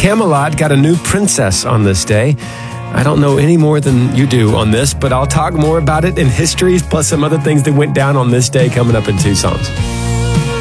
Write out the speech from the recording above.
Camelot got a new princess on this day. I don't know any more than you do on this, but I'll talk more about it in history, plus some other things that went down on this day coming up in 2 songs.